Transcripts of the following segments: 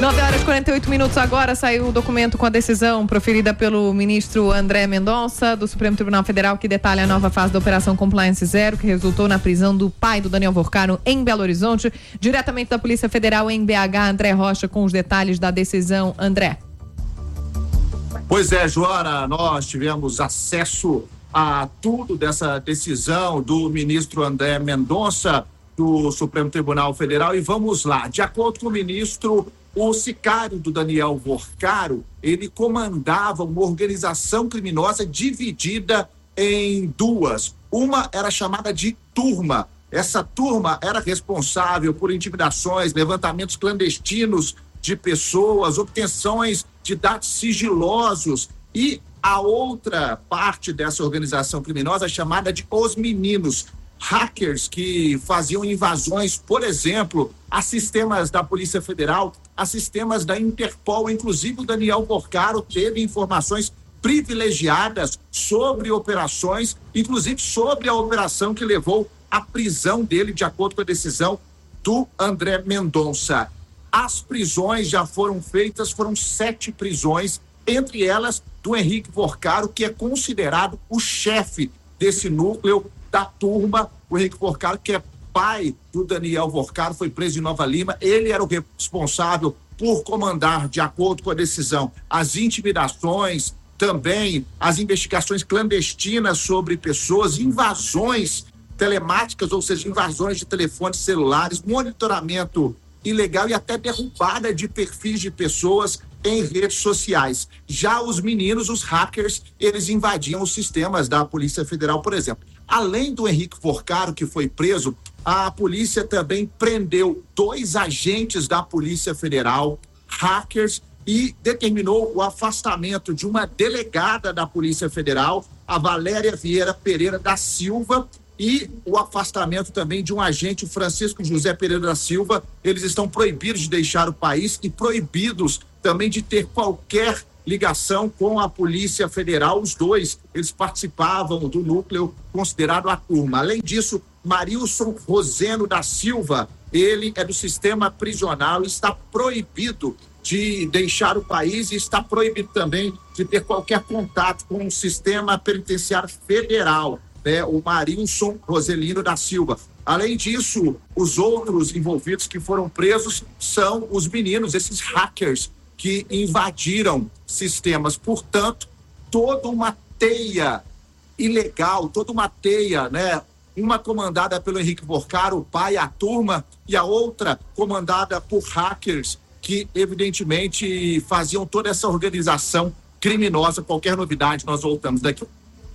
9h48 agora, saiu o documento com a decisão proferida pelo ministro André Mendonça, do Supremo Tribunal Federal, que detalha a nova fase da Operação Compliance Zero, que resultou na prisão do pai do Daniel Vorcaro em Belo Horizonte, diretamente da Polícia Federal em BH. André Rocha com os detalhes da decisão. André. Pois é, Joana, nós tivemos acesso a tudo dessa decisão do ministro André Mendonça, do Supremo Tribunal Federal, e vamos lá. De acordo com o ministro, o sicário do Daniel Vorcaro, ele comandava uma organização criminosa dividida em duas. Uma era chamada de turma. Essa turma era responsável por intimidações, levantamentos clandestinos de pessoas, obtenções de dados sigilosos, e a outra parte dessa organização criminosa chamada de Os Meninos, hackers que faziam invasões, por exemplo, a sistemas da Polícia Federal, a sistemas da Interpol. Inclusive o Daniel Vorcaro teve informações privilegiadas sobre operações, inclusive sobre a operação que levou à prisão dele, de acordo com a decisão do André Mendonça. As prisões já foram feitas, foram 7 prisões, entre elas do Henrique Vorcaro, que é considerado o chefe desse núcleo da turma. O Henrique Vorcaro, que é pai do Daniel Vorcaro, foi preso em Nova Lima. Ele era o responsável por comandar, de acordo com a decisão, as intimidações, também as investigações clandestinas sobre pessoas, invasões telemáticas, ou seja, invasões de telefones celulares, monitoramento ilegal e até derrubada de perfis de pessoas em redes sociais. Já os meninos, os hackers, eles invadiam os sistemas da Polícia Federal, por exemplo. Além do Henrique Vorcaro, que foi preso, a polícia também prendeu 2 agentes da Polícia Federal, hackers, e determinou o afastamento de uma delegada da Polícia Federal, a Valéria Vieira Pereira da Silva, e o afastamento também de um agente, o Francisco José Pereira da Silva. Eles estão proibidos de deixar o país e proibidos também de ter qualquer ligação com a Polícia Federal. Os 2, eles participavam do núcleo considerado a turma. Além disso, Marilson Roseno da Silva, ele é do sistema prisional e está proibido de deixar o país e está proibido também de ter qualquer contato com o sistema penitenciário federal, né? O Marilson Roselino da Silva. Além disso, os outros envolvidos que foram presos são os meninos, esses hackers que invadiram sistemas. Portanto, toda uma teia ilegal, toda uma teia, né? Uma comandada pelo Henrique Vorcaro, o pai, a turma, e a outra comandada por hackers que, evidentemente, faziam toda essa organização criminosa. Qualquer novidade, nós voltamos daqui.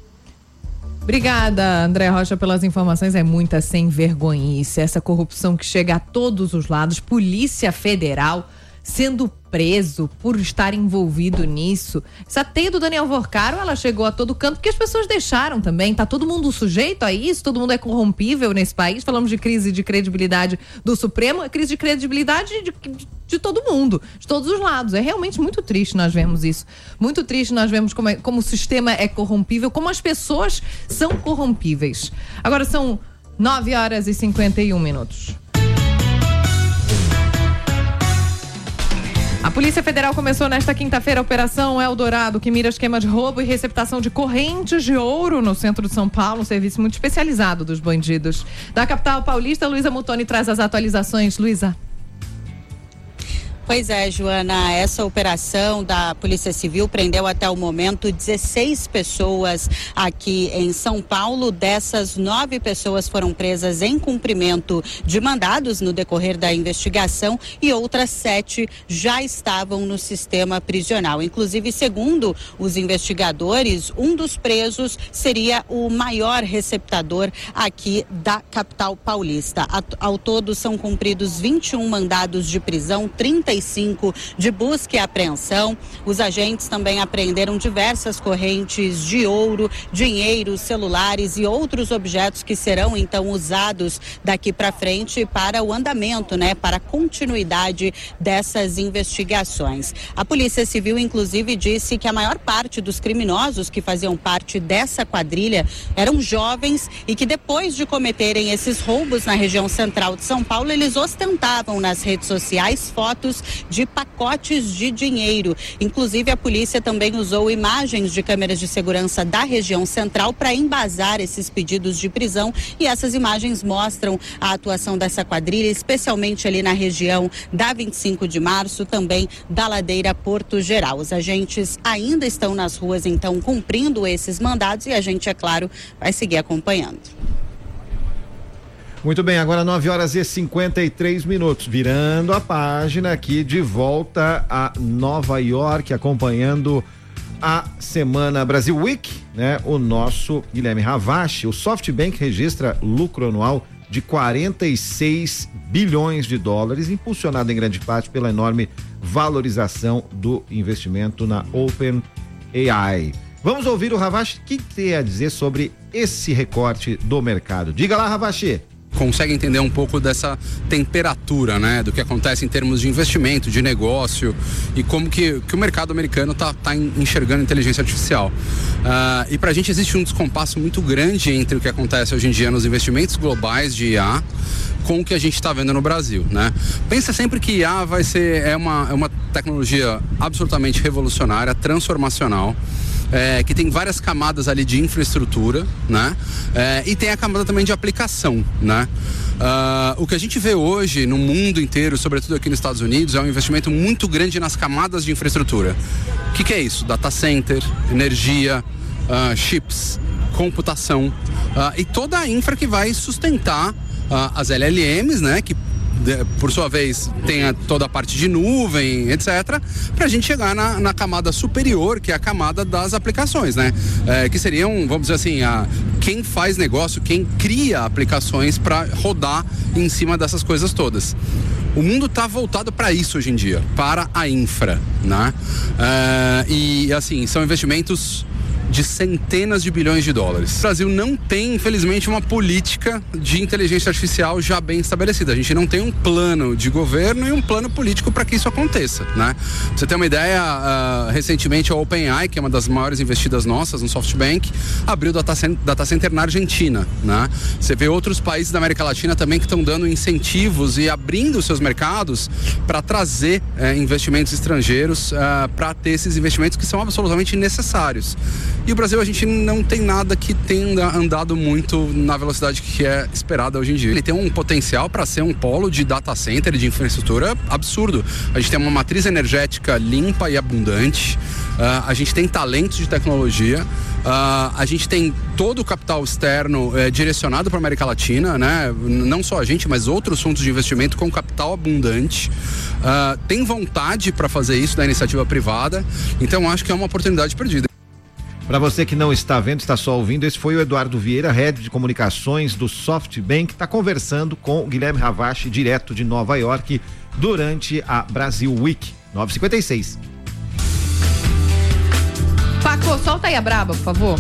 Obrigada, André Rocha, pelas informações. É muita sem vergonhice, essa corrupção que chega a todos os lados. Polícia Federal sendo preso por estar envolvido nisso. Essa teia do Daniel Vorcaro, ela chegou a todo canto, porque as pessoas deixaram também. Tá todo mundo sujeito a isso, todo mundo é corrompível nesse país. Falamos de crise de credibilidade do Supremo, é crise de credibilidade de todo mundo, de todos os lados. É realmente muito triste nós vemos isso. Muito triste nós vemos como o sistema é corrompível, como as pessoas são corrompíveis. Agora são 9h51. A Polícia Federal começou nesta quinta-feira a Operação Eldorado, que mira esquema de roubo e receptação de correntes de ouro no centro de São Paulo, um serviço muito especializado dos bandidos. Da capital paulista, Luísa Mutoni traz as atualizações. Luísa. Pois é, Joana, essa operação da Polícia Civil prendeu até o momento 16 pessoas aqui em São Paulo. Dessas, 9 pessoas foram presas em cumprimento de mandados no decorrer da investigação e outras 7 já estavam no sistema prisional. Inclusive, segundo os investigadores, um dos presos seria o maior receptador aqui da capital paulista. Ao todo, são cumpridos 21 mandados de prisão, 35 de busca e apreensão. Os agentes também apreenderam diversas correntes de ouro, dinheiro, celulares e outros objetos que serão então usados daqui para frente para o andamento, né, para a continuidade dessas investigações. A Polícia Civil, inclusive, disse que a maior parte dos criminosos que faziam parte dessa quadrilha eram jovens e que depois de cometerem esses roubos na região central de São Paulo, eles ostentavam nas redes sociais fotos de pacotes de dinheiro. Inclusive, a polícia também usou imagens de câmeras de segurança da região central para embasar esses pedidos de prisão, e essas imagens mostram a atuação dessa quadrilha, especialmente ali na região da 25 de março, também da Ladeira Porto Geral. Os agentes ainda estão nas ruas, então, cumprindo esses mandados, e a gente, é claro, vai seguir acompanhando. Muito bem, agora 9h53, virando a página aqui, de volta a Nova York, acompanhando a Semana Brasil Week, né? O nosso Guilherme Ravache. O SoftBank registra lucro anual de 46 bilhões de dólares, impulsionado em grande parte pela enorme valorização do investimento na OpenAI. Vamos ouvir o Ravache, o que tem a dizer sobre esse recorte do mercado. Diga lá, Ravache. Consegue entender um pouco dessa temperatura, né, do que acontece em termos de investimento, de negócio, e como que o mercado americano tá enxergando inteligência artificial. E pra gente existe um descompasso muito grande entre o que acontece hoje em dia nos investimentos globais de IA com o que a gente está vendo no Brasil, né? Pensa sempre que IA é uma tecnologia absolutamente revolucionária, transformacional, que tem várias camadas ali de infraestrutura, né? E tem a camada também de aplicação, né? O que a gente vê hoje no mundo inteiro, sobretudo aqui nos Estados Unidos, é um investimento muito grande nas camadas de infraestrutura. O que é isso? Data center, energia, chips, computação, e toda a infra que vai sustentar as LLMs, né? Que por sua vez tem toda a parte de nuvem, etc, para a gente chegar na camada superior, que é a camada das aplicações, né? Que seriam, vamos dizer assim, quem faz negócio, quem cria aplicações para rodar em cima dessas coisas todas. O mundo está voltado para isso hoje em dia, para a infra, né? E assim, são investimentos de centenas de bilhões de dólares. O Brasil não tem, infelizmente, uma política de inteligência artificial já bem estabelecida. A gente não tem um plano de governo e um plano político para que isso aconteça, né? Pra você ter uma ideia, recentemente a OpenAI, que é uma das maiores investidas nossas no SoftBank, abriu data center na Argentina, né? Você vê outros países da América Latina também que estão dando incentivos e abrindo seus mercados para trazer investimentos estrangeiros, para ter esses investimentos que são absolutamente necessários. E o Brasil, a gente não tem nada que tenha andado muito na velocidade que é esperada hoje em dia. Ele tem um potencial para ser um polo de data center e de infraestrutura absurdo. A gente tem uma matriz energética limpa e abundante, a gente tem talentos de tecnologia, a gente tem todo o capital externo direcionado para a América Latina, né? Não só a gente, mas outros fundos de investimento com capital abundante. Tem vontade para fazer isso da iniciativa privada, então acho que é uma oportunidade perdida. Para você que não está vendo, está só ouvindo, esse foi o Eduardo Vieira, Head de Comunicações do SoftBank, está conversando com o Guilherme Ravache, direto de Nova York, durante a Brasil Week. 9h56. Paco, solta aí a braba, por favor.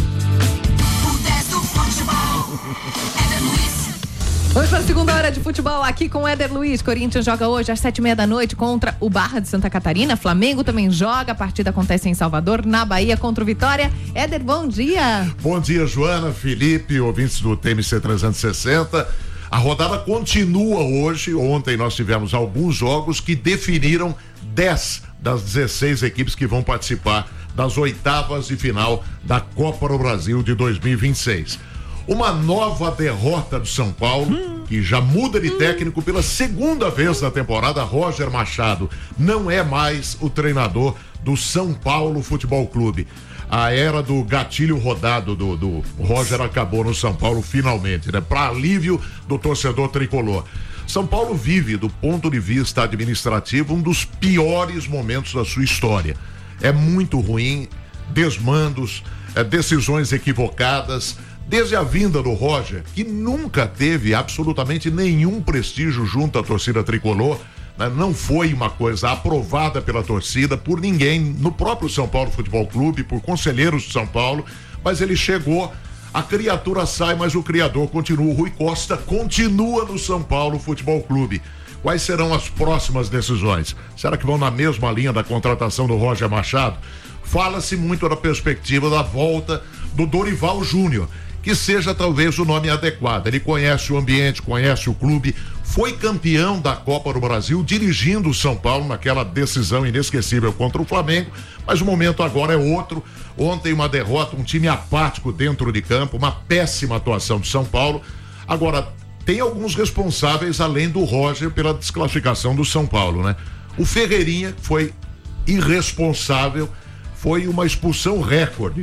Vamos para a segunda hora de futebol aqui com o Éder Luiz. Corinthians joga hoje às 7h30 contra o Barra de Santa Catarina. Flamengo também joga. A partida acontece em Salvador, na Bahia, contra o Vitória. Éder, bom dia. Bom dia, Joana, Felipe, ouvintes do TMC 360. A rodada continua hoje. Ontem nós tivemos alguns jogos que definiram 10 das 16 equipes que vão participar das oitavas de final da Copa do Brasil de 2026. Uma nova derrota do São Paulo, que já muda de técnico pela segunda vez na temporada. Roger Machado não é mais o treinador do São Paulo Futebol Clube. A era do gatilho rodado do Roger acabou no São Paulo finalmente, né? Para alívio do torcedor tricolor. São Paulo vive, do ponto de vista administrativo, um dos piores momentos da sua história. É muito ruim, desmandos, decisões equivocadas. Desde a vinda do Roger, que nunca teve absolutamente nenhum prestígio junto à torcida tricolor, né? Não foi uma coisa aprovada pela torcida, por ninguém, no próprio São Paulo Futebol Clube, por conselheiros de São Paulo, mas ele chegou, a criatura sai, mas o criador continua. O Rui Costa continua no São Paulo Futebol Clube. Quais serão as próximas decisões? Será que vão na mesma linha da contratação do Roger Machado? Fala-se muito da perspectiva da volta do Dorival Júnior, que seja talvez o nome adequado. Ele conhece o ambiente, conhece o clube, foi campeão da Copa do Brasil, dirigindo o São Paulo naquela decisão inesquecível contra o Flamengo, mas o momento agora é outro. Ontem uma derrota, um time apático dentro de campo, uma péssima atuação do São Paulo. Agora, tem alguns responsáveis além do Roger pela desclassificação do São Paulo, né? O Ferreirinha foi irresponsável, foi uma expulsão recorde.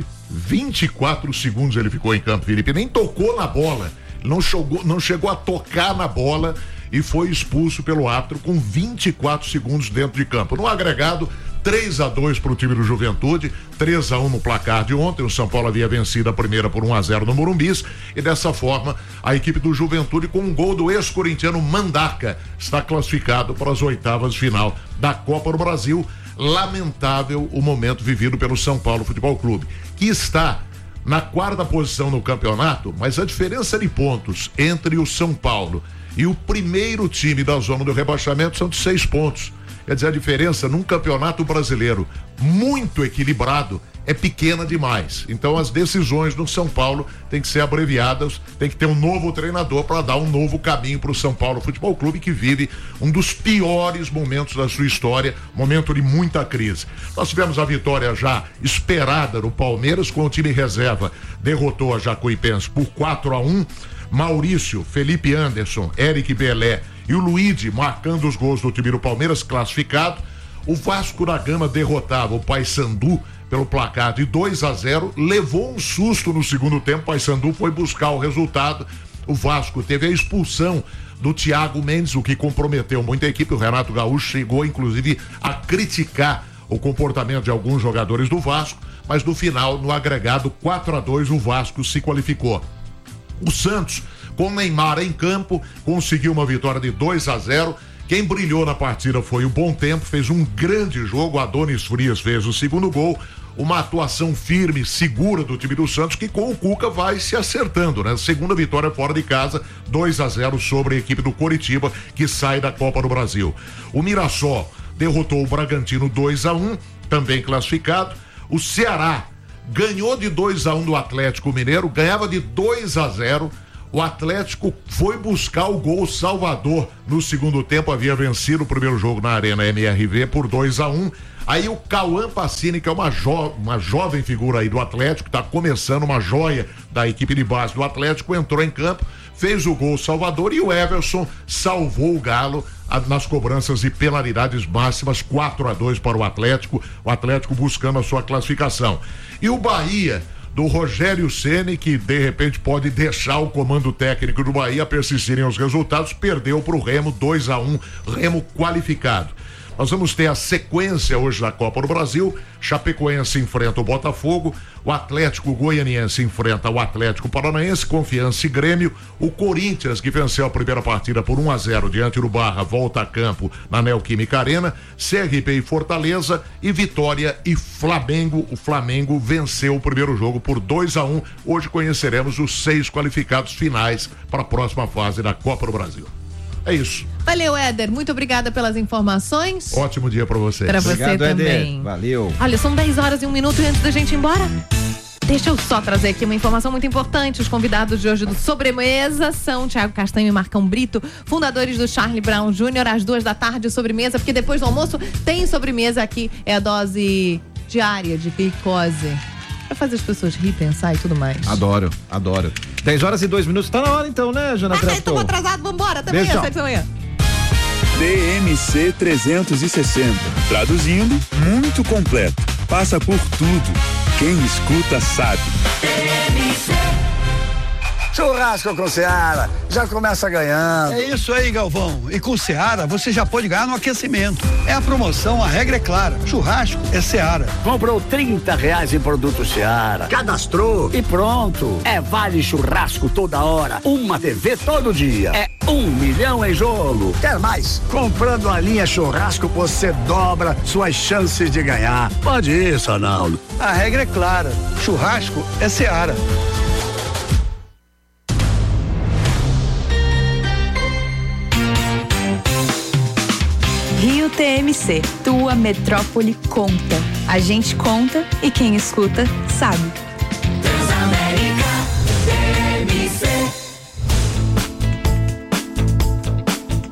24 segundos ele ficou em campo, Felipe, nem tocou na bola, não chegou a tocar na bola e foi expulso pelo árbitro com 24 segundos dentro de campo. No agregado, 3-2 para o time do Juventude, 3-1 no placar de ontem. O São Paulo havia vencido a primeira por 1-0 no Morumbis, e dessa forma a equipe do Juventude, com um gol do ex-corintiano Mandaca, está classificado para as oitavas de final da Copa do Brasil. Lamentável o momento vivido pelo São Paulo Futebol Clube, que está na 4ª posição no campeonato, mas a diferença de pontos entre o São Paulo e o primeiro time da zona do rebaixamento são de 6 pontos. Quer dizer, a diferença num campeonato brasileiro muito equilibrado é pequena demais. Então as decisões no São Paulo têm que ser abreviadas, tem que ter um novo treinador para dar um novo caminho para o São Paulo Futebol Clube, que vive um dos piores momentos da sua história, momento de muita crise. Nós tivemos a vitória já esperada no Palmeiras, com o time reserva, derrotou a Jacuipense por 4-1. Maurício, Felipe Anderson, Eric Belé e o Luigi marcando os gols do time do Palmeiras, classificado. O Vasco da Gama derrotava o Paysandu pelo placar de 2-0, levou um susto no segundo tempo. O Paysandu foi buscar o resultado. O Vasco teve a expulsão do Thiago Mendes, o que comprometeu muito a equipe. O Renato Gaúcho chegou inclusive a criticar o comportamento de alguns jogadores do Vasco, mas no final, no agregado 4-2, o Vasco se qualificou. O Santos, com Neymar em campo, conseguiu uma vitória de 2-0. Quem brilhou na partida foi o Bom Tempo, fez um grande jogo. Adonis Frias fez o segundo gol. Uma atuação firme, segura do time do Santos, que com o Cuca vai se acertando, né? Segunda vitória fora de casa, 2-0 sobre a equipe do Coritiba, que sai da Copa do Brasil. O Mirassol derrotou o Bragantino 2-1, também classificado. O Ceará ganhou de 2-1 do Atlético Mineiro, ganhava de 2-0. O Atlético foi buscar o gol salvador no segundo tempo, havia vencido o primeiro jogo na Arena MRV por 2-1. Aí o Cauã Pacini, que é uma jovem figura aí do Atlético, está começando, uma joia da equipe de base do Atlético, entrou em campo, fez o gol salvador, e o Everson salvou o Galo nas cobranças de penalidades máximas, 4-2 para o Atlético buscando a sua classificação. E o Bahia, do Rogério Ceni, que de repente pode deixar o comando técnico do Bahia persistirem os resultados, perdeu para o Remo 2-1, Remo qualificado. Nós vamos ter a sequência hoje da Copa do Brasil. Chapecoense enfrenta o Botafogo, o Atlético Goianiense enfrenta o Atlético Paranaense, Confiança e Grêmio. O Corinthians, que venceu a primeira partida por 1-0 diante do Barra, volta a campo na Neoquímica Arena. CRB e Fortaleza, e Vitória e Flamengo. O Flamengo venceu o primeiro jogo por 2-1. Hoje conheceremos os 6 qualificados finais para a próxima fase da Copa do Brasil. É isso. Valeu, Éder. Muito obrigada pelas informações. Ótimo dia pra vocês. Pra você Obrigado, também. Éder. Valeu. Olha, são 10h01 antes da gente ir embora. Deixa eu só trazer aqui uma informação muito importante. Os convidados de hoje do Sobremesa são Thiago Castanho e Marcão Brito, fundadores do Charlie Brown Jr., às 2h, sobremesa, porque depois do almoço tem sobremesa aqui. É a dose diária de glicose. Pra fazer as pessoas rir, pensar e tudo mais. Adoro. 10h02. Tá na hora então, né, Jana Trapton? Estamos atrasados, vambora. Até amanhã, 7 da manhã. DMC 360. Traduzindo, muito completo. Passa por tudo. Quem escuta sabe. Churrasco com Seara, já começa ganhando. É isso aí, Galvão. E com Seara, você já pode ganhar no aquecimento. É a promoção, a regra é clara. Churrasco é Seara. Comprou R$30 em produto Seara, cadastrou e pronto. É vale churrasco toda hora, uma TV todo dia. É 1 milhão em jogo. Quer mais? Comprando a linha churrasco, você dobra suas chances de ganhar. Pode isso, Arnaldo. A regra é clara. Churrasco é Seara. Rio TMC, tua metrópole conta. A gente conta e quem escuta sabe. Transamérica TMC.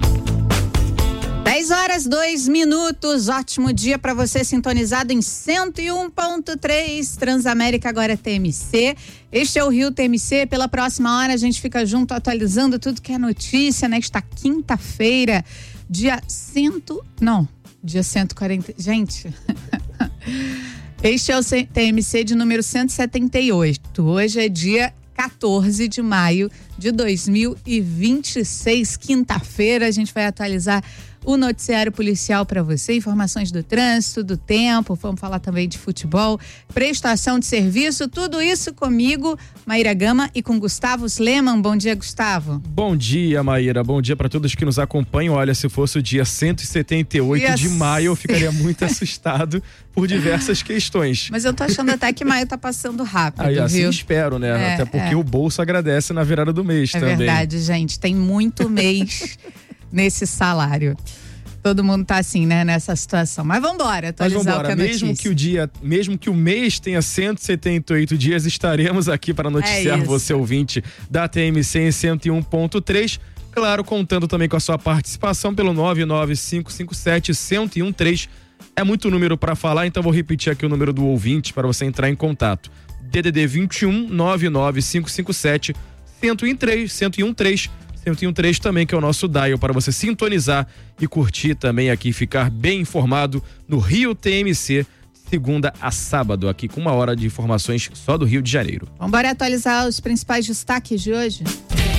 10h02. Ótimo dia para você sintonizado em 101.3 Transamérica, agora TMC. Este é o Rio TMC. Pela próxima hora a gente fica junto atualizando tudo que é notícia nesta quinta-feira, dia 140. Gente, este é o TMC de número 178. Hoje é dia 14 de maio de 2026, quinta-feira. A gente vai atualizar o noticiário policial para você, informações do trânsito, do tempo, vamos falar também de futebol, prestação de serviço, tudo isso comigo, Maíra Gama, e com Gustavo Sleman. Bom dia, Gustavo. Bom dia, Maíra. Bom dia para todos que nos acompanham. Olha, se fosse o dia 178 de maio, eu ficaria muito assustado por diversas questões. Mas eu tô achando até que maio tá passando rápido, aí, assim viu? Espero, né? Até porque o bolso agradece na virada do mês também. É verdade, gente. Tem muito mês nesse salário. Todo mundo tá assim, né, nessa situação. Mas vambora, atualizar o que é notícia. Mesmo que o mês tenha 178 dias, estaremos aqui para noticiar você, ouvinte da TMC em 101.3. Claro, contando também com a sua participação pelo 99557-1013. É muito número para falar, então vou repetir aqui o número do ouvinte para você entrar em contato. DDD 21 99557 1013 também, que é o nosso dial para você sintonizar e curtir também aqui, ficar bem informado no Rio TMC, segunda a sábado, aqui com 1 hora de informações só do Rio de Janeiro. Vamos atualizar os principais destaques de hoje?